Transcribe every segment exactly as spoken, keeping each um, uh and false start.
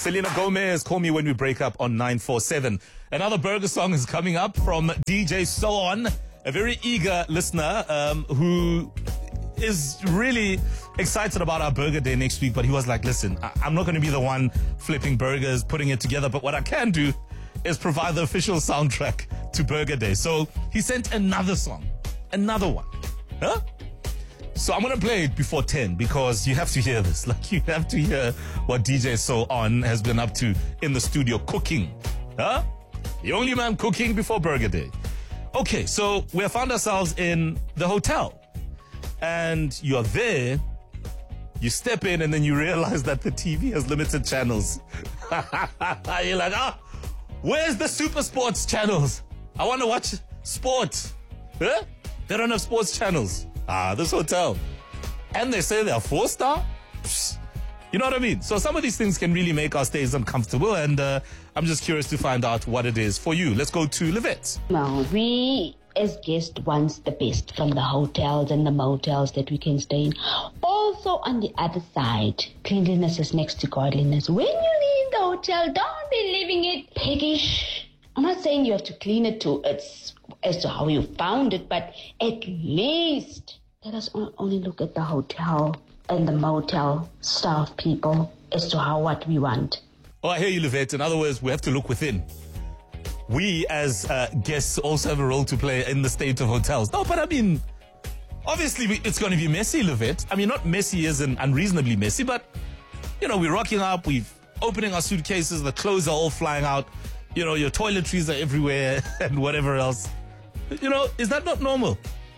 Selena Gomez, Call Me When We Break Up on nine four seven. Another burger song is coming up from D J So-On, a very eager listener um, who is really excited about our burger day next week. But he was like, listen, I- I'm not going to be the one flipping burgers, putting it together. But what I can do is provide the official soundtrack to Burger Day. So he sent another song, another one. Huh? So I'm going to play it before ten because you have to hear this. Like, you have to hear what D J So-On has been up to in the studio cooking. Huh? The only man cooking before Burger Day. Okay, so we have found ourselves in the hotel. And you're there, you step in, and then you realize that the T V has limited channels. You're like, ah, where's the Super Sports channels? I want to watch sport. Huh? They don't have sports channels. Ah, this hotel. And they say they're four star? Psst. You know what I mean? So some of these things can really make our stays uncomfortable, and uh, I'm just curious to find out what it is for you. Let's go to Livette. Well, we as guests want the best from the hotels and the motels that we can stay in. Also, on the other side, cleanliness is next to godliness. When you leave the hotel, don't be leaving it piggish. I'm not saying you have to clean it to its as to how you found it, but at least let us only look at the hotel and the motel staff people as to how what we want. Oh, I hear you, Livette. In other words, we have to look within. We, as uh, guests, also have a role to play in the state of hotels. No, but I mean, obviously, we, it's going to be messy, Livette. I mean, not messy as in unreasonably messy, but, you know, we're rocking up, we're opening our suitcases, the clothes are all flying out, you know, your toiletries are everywhere and whatever else. You know, is that not normal?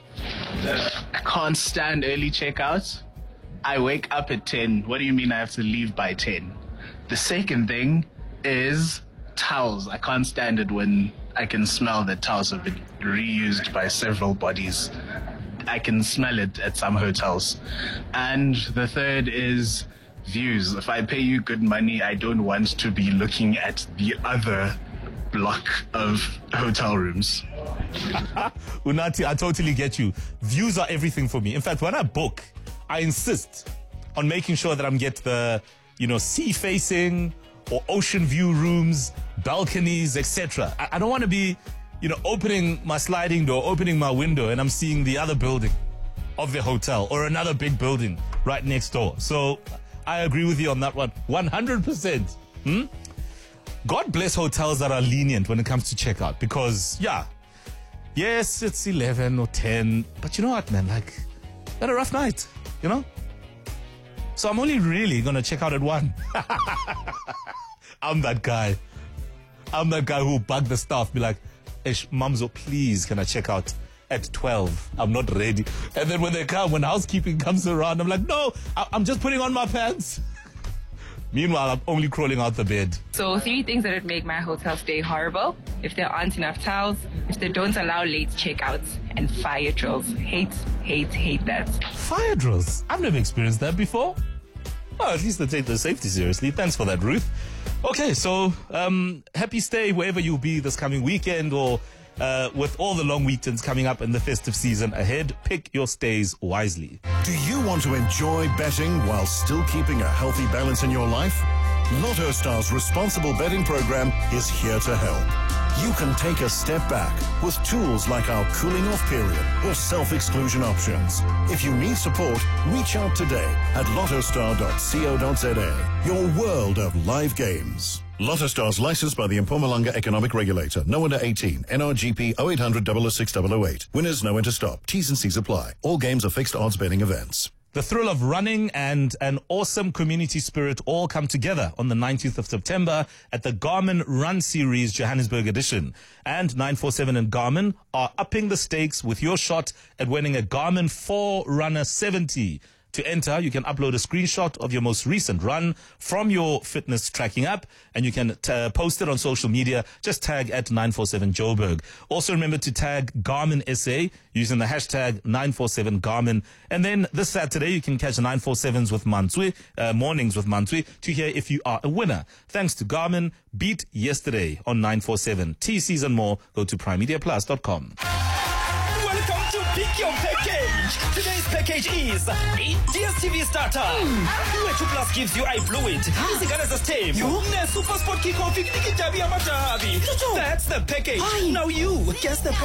I can't stand early checkouts. I wake up at ten. What do you mean I have to leave by ten? The second thing is towels. I can't stand it when I can smell that towels have been reused by several bodies. I can smell it at some hotels. And the third is views. If I pay you good money, I don't want to be looking at the other block of hotel rooms. Unathi, I totally get you. Views are everything for me. In fact, when I book, I insist on making sure that I'm get the, you know, sea facing or ocean view rooms, balconies, et cetera. I, I don't want to be, you know, opening my sliding door, opening my window, and I'm seeing the other building of the hotel or another big building right next door. So I agree with you on that one, one hundred percent. Hmm? God bless hotels that are lenient when it comes to checkout because, yeah, yes, it's eleven or ten, but you know what, man, like, had a rough night, you know? So I'm only really going to check out at one. I'm that guy. I'm that guy who bug the staff, be like, Ish, Mamzo, please, can I check out at twelve? I'm not ready. And then when they come, when housekeeping comes around, I'm like, no, I- I'm just putting on my pants. Meanwhile, I'm only crawling out the bed. So three things that would make my hotel stay horrible: if there aren't enough towels, if they don't allow late checkouts, and fire drills. Hate, hate, hate that. Fire drills? I've never experienced that before. Well, at least they take the safety seriously. Thanks for that, Ruth. Okay, so um, happy stay wherever you'll be this coming weekend, or uh, with all the long weekends coming up and the festive season ahead. Pick your stays wisely. Do you want to enjoy betting while still keeping a healthy balance in your life? Lotto Star's responsible betting program is here to help. You can take a step back with tools like our cooling off period or self-exclusion options. If you need support, reach out today at lottostar dot co dot za. Your world of live games. Lotto Star's licensed by the Mpumalanga Economic Regulator. No under eighteen. N R G P oh eight hundred, oh oh six, oh oh eight. Winners know when to stop. T's and C's apply. All games are fixed odds betting events. The thrill of running and an awesome community spirit all come together on the nineteenth of September at the Garmin Run Series Johannesburg edition. And nine four seven and Garmin are upping the stakes with your shot at winning a Garmin Forerunner seventy. To enter, you can upload a screenshot of your most recent run from your fitness tracking app, and you can t- post it on social media. Just tag at nine four seven Joburg. Also remember to tag Garmin S A using the hashtag nine four seven Garmin. And then this Saturday, you can catch nine four sevens with Mansui, uh, mornings with Mansui, to hear if you are a winner. Thanks to Garmin, beat yesterday on nine four seven. T Cs and more, go to prime media plus dot com. Welcome to Pick your package. Today's package is D S T V Starter. Mm. two Plus gives you iFluid. Izingane zesithembu. Ne Super Sport Kickoff. That's the package. Now you guess the